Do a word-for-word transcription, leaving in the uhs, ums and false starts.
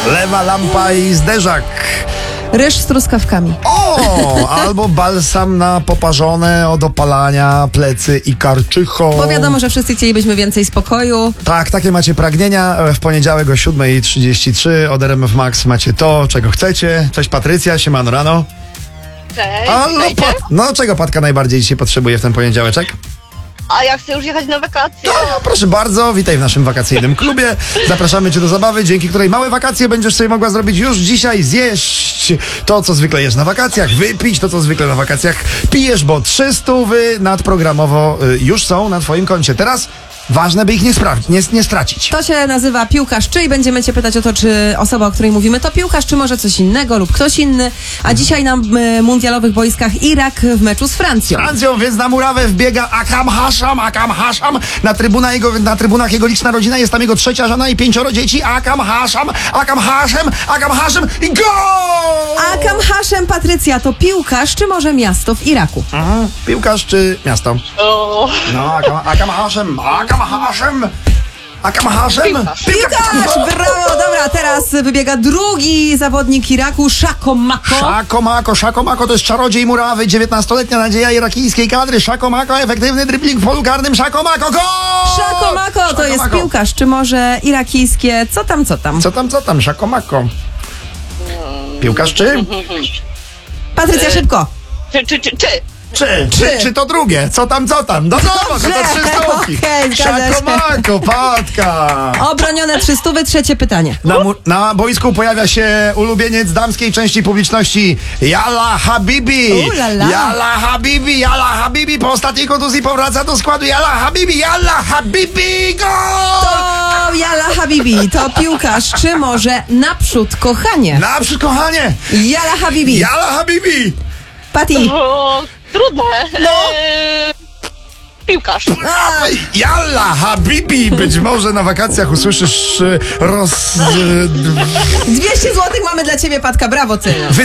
lewa lampa i zderzak. Ryż z truskawkami. O, albo balsam na poparzone od opalania plecy i karczycho. Bo wiadomo, że wszyscy chcielibyśmy więcej spokoju. Tak, takie macie pragnienia. W poniedziałek o siódma trzydzieści trzy od R M F Max macie to, czego chcecie. Cześć Patrycja, siemano rano. Cześć, Halo, witajcie. Pat- no czego Patka najbardziej dzisiaj potrzebuje w ten poniedziałeczek? A ja chcę już jechać na wakacje. No, proszę bardzo, witaj w naszym wakacyjnym klubie. Zapraszamy Cię do zabawy, dzięki której małe wakacje będziesz sobie mogła zrobić już dzisiaj. Zjeść to, co zwykle jesz na wakacjach, wypić to, co zwykle na wakacjach pijesz, bo trzy stówy nadprogramowo y, już są na Twoim koncie. Teraz ważne, by ich nie, sprawdzić, nie, nie stracić. To się nazywa piłkarz czy i będziemy cię pytać o to, czy osoba, o której mówimy, to piłkarz, czy może coś innego lub ktoś inny. A dzisiaj na y, mundialowych boiskach Irak w meczu z Francją. Francją, więc na murawę wbiega Akram Hasham, Akram Hasham. Na, trybuna jego, na trybunach jego liczna rodzina, jest tam jego trzecia żona i pięcioro dzieci. Akram Hasham, Akram Hasham, Akram Hasham i gol! Akam Haszem, Patrycja, to piłkarz, czy może miasto w Iraku? Aha, piłkarz czy miasto? O, No, Akam, Akam Haszem, Akam Haszem, Akam Haszem. Piłkarz. Piłkarz! Brawo! Dobra, teraz wybiega drugi zawodnik Iraku, Shako Mako. Szakomako, Szakomako to jest czarodziej murawy, dziewiętnastoletnia nadzieja irakijskiej kadry. Szakomako, efektywny dribbling w polu karnym. Szakomako, gol! Shako Mako to jest Szakomako. piłkarz, czy może irakijskie, co tam, co tam? Co tam, co tam, Szakomako? Piłkarz czy? Patrycja, szybko! czy, czy, czy, czy. Czy, czy, czy to drugie? Co tam, co tam? No dobra, to trzy sztuki. Okej, zgadza się. Szakomako, Patka. Obronione trzy stówy, trzecie pytanie. Na, mu- na boisku pojawia się ulubieniec damskiej części publiczności Yalla Habibi. Ulala. Yalla Habibi, Yalla Habibi. Po ostatniej kontuzji powraca do składu. Yalla Habibi, Yalla Habibi. Gol! To Yalla Habibi, to piłkarz, czy może naprzód, kochanie? Naprzód, kochanie. Yalla Habibi. Yalla Habibi. Pati. O, trudne. No. Eee, piłkarz. A, Yalla Habibi. Być może na wakacjach usłyszysz y, roz... y, dwieście złotych mamy dla ciebie, Patka, brawo, ty.